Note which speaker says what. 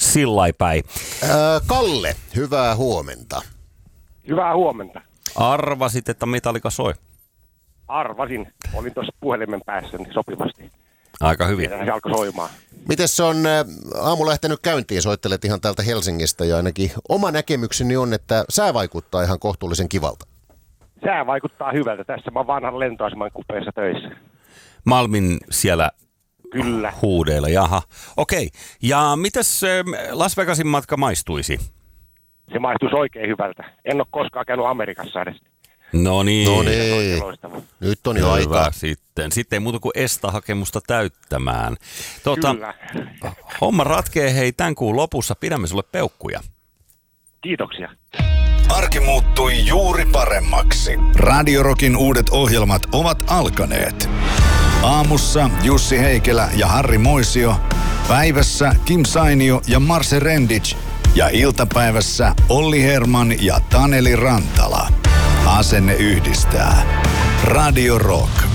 Speaker 1: sillaipäin.
Speaker 2: Kalle, hyvää huomenta.
Speaker 3: Hyvää huomenta.
Speaker 1: Arvasit, että Metallica soi?
Speaker 3: Arvasin. Olin tuossa puhelimen päässä niin sopivasti.
Speaker 1: Aika hyvin.
Speaker 3: Ja se alkoi soimaan.
Speaker 2: Miten se on aamu lähtenyt käyntiin? Soittelet ihan täältä Helsingistä ja ainakin oma näkemykseni on, että sää vaikuttaa ihan kohtuullisen kivalta.
Speaker 3: Sää vaikuttaa hyvältä. Tässä mä oon vanhan lentoaseman kupeessa töissä.
Speaker 1: Malmin siellä
Speaker 3: Kyllä.
Speaker 1: huudeilla, jaha. Okei, ja mitäs Las Vegasin matka maistuisi?
Speaker 3: Se maistuisi oikein hyvältä. En ole koskaan käynyt Amerikassa edes.
Speaker 1: No niin.
Speaker 2: Nyt on jo aikaa.
Speaker 1: Sitten ei muuta kuin ESTA-hakemusta täyttämään.
Speaker 3: Kyllä.
Speaker 1: Homma ratkee hei tämän kuun lopussa. Pidämme sulle peukkuja.
Speaker 3: Kiitoksia.
Speaker 4: Arki muuttui juuri paremmaksi. Radio Rockin uudet ohjelmat ovat alkaneet. Aamussa Jussi Heikelä ja Harri Moisio. Päivässä Kim Sainio ja Marse Rendic. Ja iltapäivässä Olli Herman ja Taneli Rantala. Asenne yhdistää. Radio Rock.